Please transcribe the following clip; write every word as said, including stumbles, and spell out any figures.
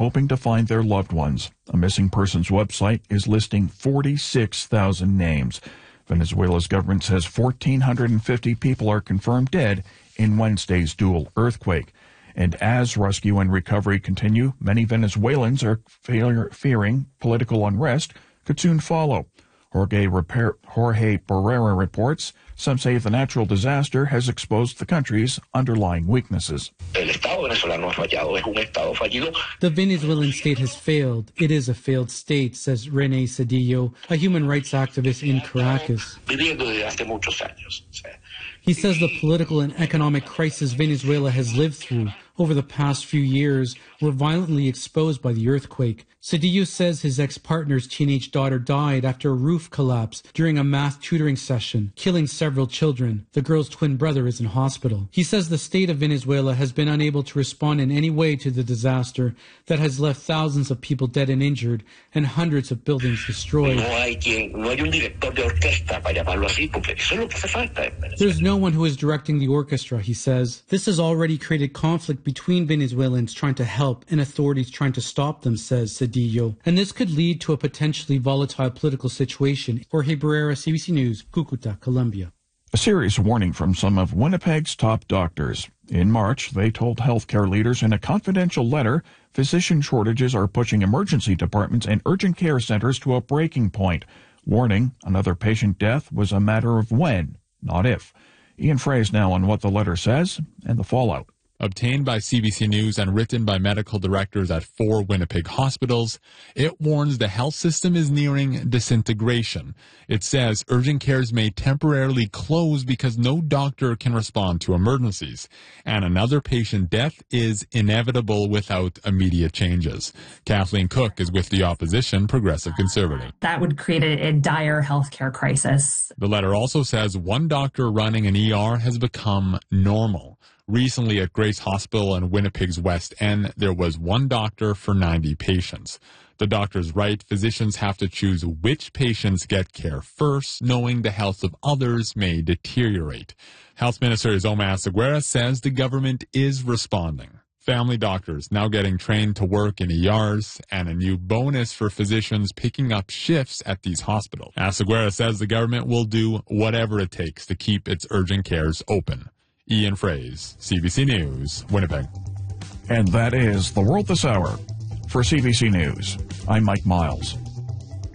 hoping to find their loved ones. A missing persons website is listing forty-six thousand names. Venezuela's government says one thousand four hundred fifty people are confirmed dead in Wednesday's dual earthquake. And as rescue and recovery continue, many Venezuelans are fearing political unrest could soon follow. Jorge, Repair, Jorge Barrera reports some say the natural disaster has exposed the country's underlying weaknesses. The Venezuelan state has failed. It is a failed state, says René Cedillo, a human rights activist in Caracas. He says the political and economic crisis Venezuela has lived through over the past few years were violently exposed by the earthquake. Cedillo says his ex-partner's teenage daughter died after a roof collapsed during a math tutoring session, killing several children. The girl's twin brother is in hospital. He says the state of Venezuela has been unable to respond in any way to the disaster that has left thousands of people dead and injured and hundreds of buildings destroyed. There's no one who is directing the orchestra, he says. This has already created conflict between Venezuelans trying to help and authorities trying to stop them, says Cedillo. And this could lead to a potentially volatile political situation. Jorge Barrera, C B C News, Cucuta, Colombia. A serious warning from some of Winnipeg's top doctors. In March, they told healthcare leaders in a confidential letter physician shortages are pushing emergency departments and urgent care centers to a breaking point, warning another patient death was a matter of when, not if. Ian Fraze now on what the letter says and the fallout. Obtained by C B C News and written by medical directors at four Winnipeg hospitals, it warns the health system is nearing disintegration. It says urgent cares may temporarily close because no doctor can respond to emergencies, and another patient death is inevitable without immediate changes. Kathleen Cook is with the opposition Progressive Conservative. That would create a, a dire healthcare crisis. The letter also says one doctor running an E R has become normal. Recently at Grace Hospital in Winnipeg's West End, there was one doctor for ninety patients. The doctors write physicians have to choose which patients get care first, knowing the health of others may deteriorate. Health Minister Izoma Asaguera says the government is responding. Family doctors now getting trained to work in E Rs and a new bonus for physicians picking up shifts at these hospitals. Asaguera says the government will do whatever it takes to keep its urgent cares open. Ian Fraze, C B C News, Winnipeg. And that is The World This Hour. For C B C News, I'm Mike Miles.